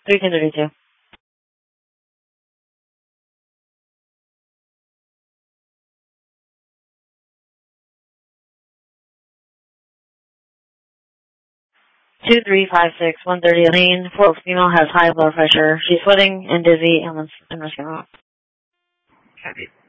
1332. 2356, 130 Lane. 4 female has high blood pressure. She's sweating and dizzy and risking off. Copy.